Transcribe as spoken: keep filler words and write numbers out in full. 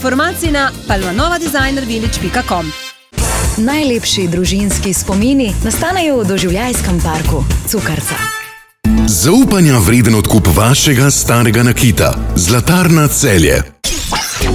informacij na palmanova designer village pika com. Najlepši družinski spomini nastanejo v doživljajskem parku Cukrca. Zaupanja vreden odkup vašega starega nakita. Zlatarna Celje.